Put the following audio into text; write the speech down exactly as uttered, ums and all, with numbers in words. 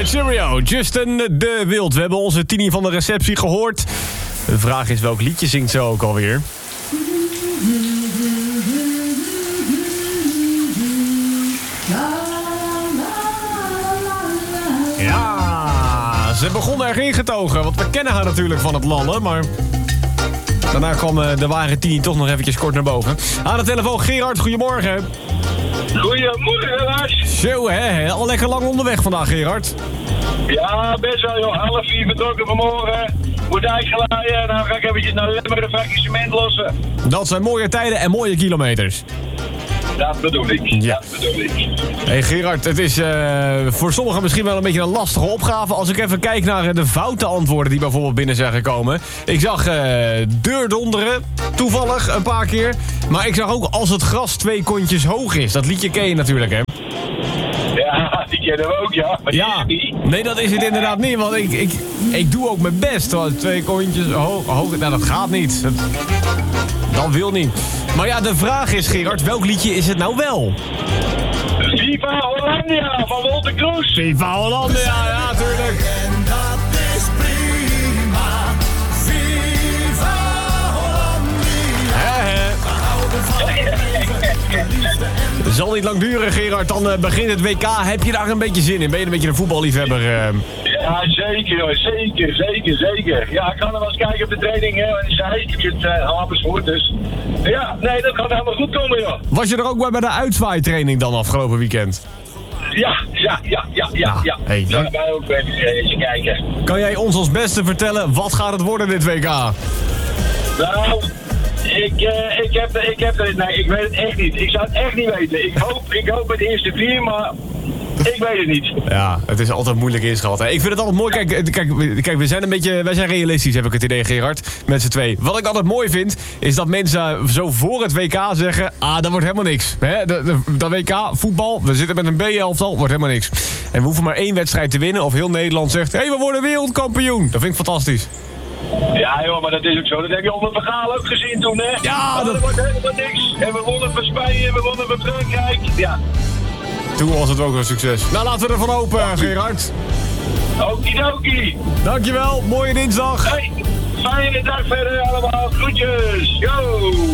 Het Cheerio, Justin de Wild. We hebben onze Tini van de receptie gehoord. De vraag is welk liedje zingt ze ook alweer? Ja, ze begon erg ingetogen. Want we kennen haar natuurlijk van het lallen, maar... Daarna kwam de ware Tini toch nog eventjes kort naar boven. Aan de telefoon Gerard, goedemorgen. Goedemorgen, Lars. Zo, hè, al lekker lang onderweg vandaag, Gerard. Ja, best wel, joh. Half vier vertrokken vanmorgen. Moet uitgeladen en dan ga ik eventjes naar Lemmer de vakje cement lossen. Dat zijn mooie tijden en mooie kilometers. Dat bedoel ik. Ja. Dat bedoel ik. Hey Gerard, het is uh, voor sommigen misschien wel een beetje een lastige opgave. Als ik even kijk naar de foute antwoorden die bijvoorbeeld binnen zijn gekomen. Ik zag uh, deurdonderen, toevallig een paar keer. Maar ik zag ook als het gras twee kontjes hoog is. Dat liedje ken je natuurlijk, hè? Ja, die kennen we ook, ja. Maar ja, die is niet. Nee, dat is het inderdaad niet. Want ik, ik, ik doe ook mijn best. Want twee kontjes hoog, hoog, nou dat gaat niet. Dat, dat wil niet. Maar ja, de vraag is, Gerard, welk liedje is het nou wel? Viva Hollandia van Wolter Kroes. Viva Hollandia, ja, tuurlijk. En dat is prima. Viva Hollandia. He, he. We houden van het liefde en Het zal niet lang duren, Gerard. Dan uh, begint het W K. Heb je daar een beetje zin in? Ben je een beetje een voetballiefhebber? Uh... Ja, zeker, joh. Zeker, zeker, zeker. Ja, ik ga nog wel eens kijken op de training, hè. En zij is het uh, Amersfoort, dus... Ja, nee, dat gaat helemaal goed komen, joh. Was je er ook bij bij de uitzwaaitraining dan afgelopen weekend? Ja, ja, ja, ja, ja, Ah, ja. hey, Daar dan- wij ook even eens kijken. Kan jij ons als beste vertellen, wat gaat het worden dit W K? Nou, ik, uh, ik heb, ik heb, nee, ik weet het echt niet. Ik zou het echt niet weten. Ik hoop, ik hoop met de eerste vier, maar ik weet het niet. Ja, het is altijd moeilijk inschatten. Ik vind het altijd mooi. Kijk, eh, kijk, we- kijk we zijn een beetje, wij zijn realistisch, heb ik het idee, Gerard. Met z'n twee. Wat ik altijd mooi vind, is dat mensen zo voor het W K zeggen... Ah, dat wordt helemaal niks. Hè? De, de, dat W K, voetbal, we zitten met een B-elftal, wordt helemaal niks. En we hoeven maar één wedstrijd te winnen. Of heel Nederland zegt, hé, hey, we worden wereldkampioen. Dat vind ik fantastisch. Ja, joh, maar dat is ook zo. Dat heb je onder Vergaal ook gezien toen, hè? Ja, Maar dat- dat wordt helemaal niks. En we wonnen van Spanje, we wonnen van Frankrijk. Ja. Toen was het ook een succes. Nou, laten we ervan open, Gerard. Okidoki. Dankjewel, mooie dinsdag. Hey, fijne dag verder allemaal. Groetjes. Yo.